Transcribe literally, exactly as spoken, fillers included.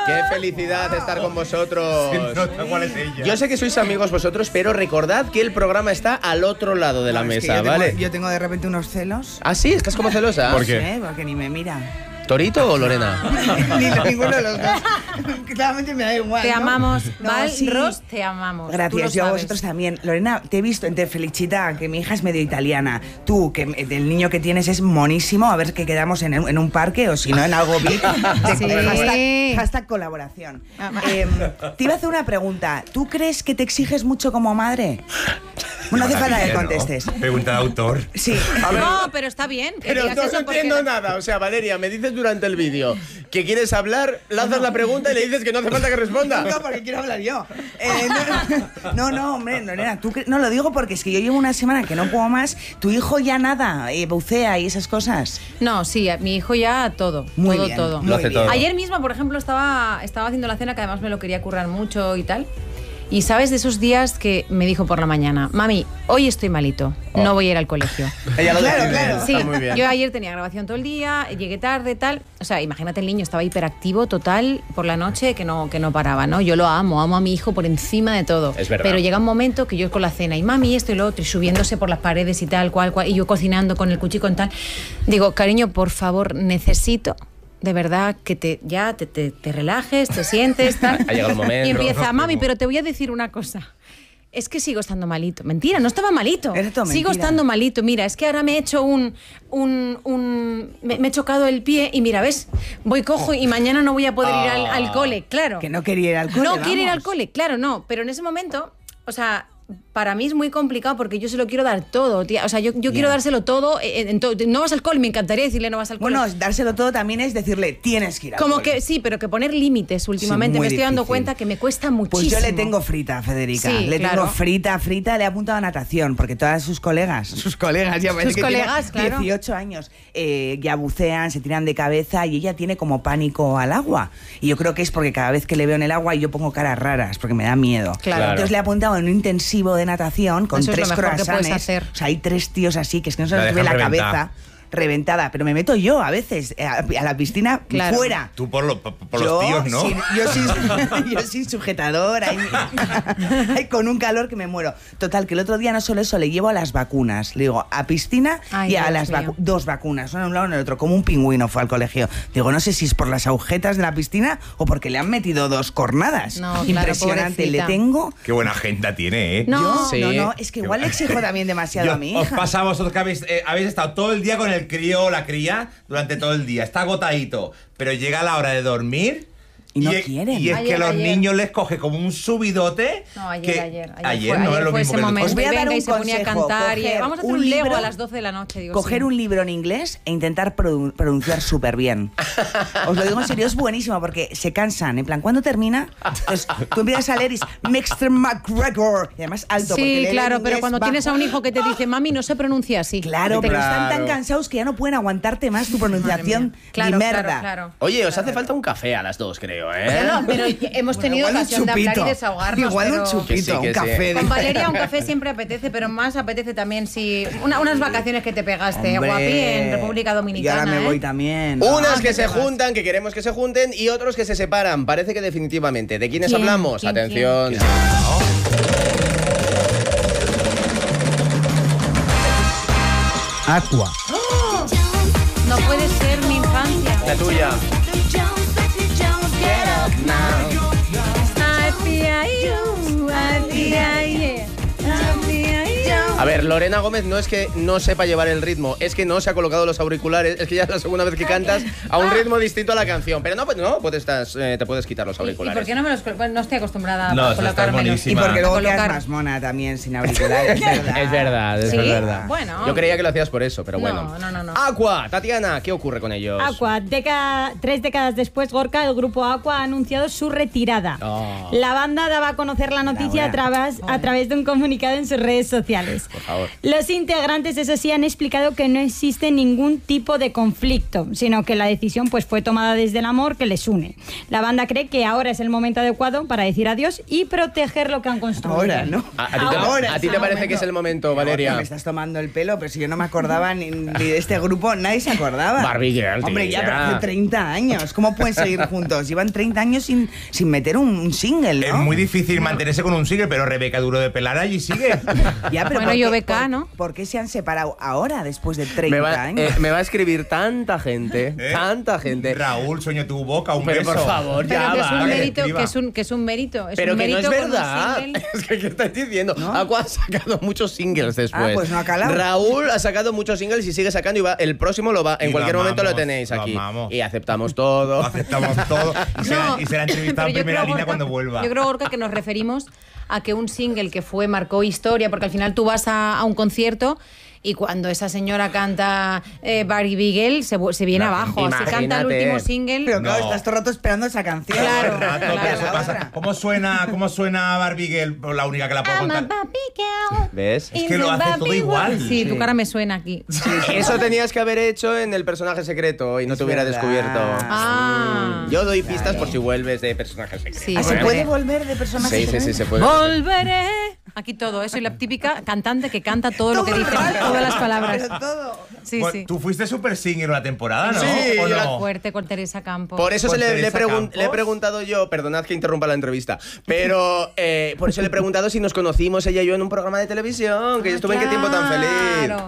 Qué felicidad estar con vosotros. No, ¿cuál es ella? Yo sé que sois amigos vosotros, pero recordad que el programa está al otro lado de la No, es que mesa, yo tengo- ¿vale? Yo tengo de repente unos celos. ¿Ah, sí? ¿Estás como celosa? ¿Por qué? ¿Eh? Porque ni me mira. ¿Torito o Lorena? Ni ninguno de los dos. Claramente me da igual. Te ¿no? amamos, No, Val, sí. Ros, te amamos. Tú Gracias, lo yo a sabes. vosotros también. Lorena, te he visto, te felicita, que mi hija es medio italiana. Tú, que el niño que tienes es monísimo, a ver que quedamos en, en un parque o si no en algo V I P. De- Sí. hashtag, hashtag colaboración. Eh, te iba a hacer una pregunta. ¿Tú crees que te exiges mucho como madre? No hace falta que Maravilla, ¿no? contestes. Pregunta de autor. Sí. A ver. No, pero está bien. Que Pero digas no eso porque entiendo la- nada. O sea, Valeria, me dices durante el vídeo que quieres hablar, lanzas la pregunta y le dices que no hace falta que responda. No, porque quiero hablar yo. Eh, no, no, no, hombre, Lorena, tú cre- no lo digo porque es que yo llevo una semana que no puedo más. Tu hijo ya nada, eh, bucea y esas cosas. No, sí, a mi hijo ya todo. Muy todo, bien, todo. muy Lo hace bien. todo. Ayer mismo, por ejemplo, estaba, estaba haciendo la cena, que además me lo quería currar mucho y tal. Y sabes de esos días que me dijo por la mañana, mami, hoy estoy malito, no voy a ir al colegio. Ella lo Claro, decide, claro. está Sí, muy bien. yo ayer tenía grabación todo el día, llegué tarde, tal. O sea, imagínate, el niño estaba hiperactivo total por la noche que no, que no paraba, ¿no? Yo lo amo, amo a mi hijo por encima de todo. Es verdad. Pero llega un momento que yo con la cena y mami esto y lo otro y subiéndose por las paredes y tal, cual, cual, y yo cocinando con el cuchillo y tal. Digo, cariño, por favor, necesito de verdad que te ya te, te, te relajes, te sientes, tal. Ha llegado el momento. Y empieza, mami, pero te voy a decir una cosa. Es que sigo estando malito. Mentira, no estaba malito. Era todo Sigo mentira. estando malito. Mira, es que ahora me he hecho un... un, un me, me he chocado el pie y mira, ¿ves? Voy cojo y mañana no voy a poder ir al, al cole, claro. Que no quería ir al cole. No quiere ir al vamos. cole, claro, no. Pero en ese momento, o sea... Para mí es muy complicado porque yo se lo quiero dar todo, tía. O sea, yo, yo quiero dárselo todo. En, en todo. No vas al cole, me encantaría decirle no vas al cole. Bueno, dárselo todo también es decirle, tienes que ir al Como cole. que sí, pero que poner límites últimamente Sí, muy me estoy dando difícil. cuenta que me cuesta muchísimo. Pues yo le tengo frita, Federica. Sí, le claro. tengo frita, frita. Le he apuntado a natación, porque todas sus colegas, sus colegas, ya parece Sus que colegas, tiene claro. dieciocho años, eh, ya bucean, se tiran de cabeza y ella tiene como pánico al agua. Y yo creo que es porque cada vez que le veo en el agua yo pongo caras raras, porque me da miedo. Claro. Entonces le he apuntado en un intensivo de natación con Eso es tres lo mejor que croissants. puedes hacer. O sea, hay tres tíos así que es que no se La les ve la dejan cabeza. reventar. Reventada, pero me meto yo a veces eh, a, a la piscina Claro. fuera. Tú por, lo- por, por Yo los tíos, ¿no? sin- yo, sin, yo sin sujetador, ahí, ahí con un calor que me muero. Total, que el otro día no solo eso, le llevo a las vacunas. Le digo, a piscina Ay, y a Dios las mío. vacu- dos vacunas, una en un lado y en el otro, como un pingüino fue al colegio. Digo, no sé si es por las agujetas de la piscina o porque le han metido dos cornadas. No, claro, Impresionante, le pobrecita. tengo... Qué buena agenda tiene, ¿eh? No. Yo, Sí. no, no, es que igual le exijo también demasiado Yo- a mi Os hija. pasa a vosotros que habéis, eh, habéis estado todo el día con el crío o la cría durante todo el día. Está agotadito, pero llega la hora de dormir. Y no es- quieren. Y es Ayer, que los ayer. niños les coge como un subidote. No, ayer, que- ayer. Ayer, Ayer fue, no ayer es lo fue mismo ese que momento. Os voy a Y dar venga, un y se ponía a consejo, cantar. y, coger vamos a hacer un un, Lego libro, a las doce de la noche. Digo, Coger sí. un libro en inglés e intentar produ- pronunciar súper bien. Os lo digo en serio, es buenísimo porque se cansan. En plan, ¿cuándo termina? Entonces, tú empiezas a leer y es mister McGregor. Y además alto. porque Sí, lee en claro, pero inglés cuando bajo. tienes a un hijo que te dice, mami, no se pronuncia así. Claro, Te- pero están tan Claro. cansados que ya no pueden aguantarte más tu pronunciación Claro, ni merda. claro, claro. Oye, os hace falta un café a las dos, creo, ¿eh? No, no, pero hemos tenido Igual un ocasión de hablar y chupito. desahogarnos. Igual pero... un chupito, Que sí, que un sí. café. Con de- Valeria un café siempre apetece, pero más apetece también si... Una, unas vacaciones que te pegaste, Hombre, guapi, en República Dominicana. Y ahora me ¿eh? voy también. Unas Ah, que que se te vas. juntan, que queremos que se junten, y otros que se separan. Parece que definitivamente. ¿De quiénes ¿Quién? hablamos? ¿Quién, Atención. Aqua. No puede ser mi infancia. La tuya. I feel you, I feel you, I feel you. A ver, Lorena Gómez no es que no sepa llevar el ritmo, es que no se ha colocado los auriculares, es que ya es la segunda vez que cantas a un ritmo distinto a la canción. Pero no, pues no, puedes, estás, eh, te puedes quitar los ¿Y, y auriculares. por qué no me los col- bueno, no estoy acostumbrada No, a esa está colocármelos. buenísima. Y porque luego Colocar. quedas más mona también sin auriculares. Es verdad. Es verdad, es ¿Sí? verdad. Bueno. Yo creía que lo hacías por eso, pero bueno. No, no, no, no. Aqua, Tatiana, ¿qué ocurre con ellos? Aqua, década- tres décadas después, Gorka, el grupo Aqua, ha anunciado su retirada. Oh. La banda daba a conocer la noticia a través, a través de un comunicado en sus redes sociales. Por favor. favor. Los integrantes, eso sí, han explicado que no existe ningún tipo de conflicto, sino que la decisión pues fue tomada desde el amor que les une. La banda cree que ahora es el momento adecuado para decir adiós y proteger lo que han construido. Ahora, ¿no? ¿A, a ti te, Ahora a ti es te el parece momento. que es el momento, Valeria? Me estás tomando el pelo, pero si yo no me acordaba ni, ni de este grupo, nadie se acordaba. Barbie Girl, Hombre, ya, tía. pero hace treinta años. ¿Cómo pueden seguir juntos? Llevan treinta años sin, sin meter un, un single, ¿no? Es muy difícil mantenerse con un single, pero Rebeca Duro de Pelar allí sigue. Ya, pero Bueno, ¿por yo qué- beca, por- ¿no? ¿Por qué se han separado ahora, después de treinta Me va, años? eh, me va a escribir tanta gente, ¿Eh? tanta gente. Raúl, sueño tu boca, un Pero beso. por favor, Pero ya que es un vale. mérito, escriba. que es un, que es un mérito. Es Pero un que no mérito es con un verdad. single. Es que, ¿qué estás diciendo? Aqua ha sacado muchos singles después. Ah, pues no ha calado. Raúl ha sacado muchos singles y sigue sacando y va, el próximo lo va, Y en lo cualquier momento lo amamos, tenéis lo aquí. amamos. Y aceptamos todo. Lo aceptamos todo. Y será, No, y será entrevistado en pero yo primera creo, línea Gorka, cuando vuelva. Yo creo, Gorka, que nos referimos a que un single que fue, marcó historia, porque al final tú vas a, a un concierto y cuando esa señora canta eh, Barbie Girl se, vu- se viene No, abajo. Se canta el imagínate. último single. Pero claro, No. estás todo el rato esperando esa canción. Claro, Rato, claro. pero eso La pasa. otra. ¿Cómo suena, cómo suena Barbie Girl? Pues la única que la puedo I'm a contar. Barbie girl ¿Ves? Es in que lo the hace todo Barbie igual. world. Sí, Sí. tu cara me suena aquí. Eso tenías que haber hecho en el personaje secreto y no Es te hubiera verdad. descubierto. Ah. Yo doy pistas por si vuelves de personaje secreto. Sí, Ah, ¿se bueno. puede volver de personaje? Sí, sí, sí, se puede. Volveré. Aquí todo, eso y la típica cantante que canta todo, lo que Todo el dicen, rato. todas las palabras. Pero todo. Sí, Bueno, sí. Tú fuiste super singer una temporada, ¿no? Sí, ¿O yo la no? Fuerte con Teresa Campos. Por eso Con se le, le Teresa pregun- Campos. le he preguntado yo, perdonad que interrumpa la entrevista, pero eh, por eso le he preguntado si nos conocimos ella y yo en un programa de televisión, que yo estuve en Qué tiempo tan feliz. Claro.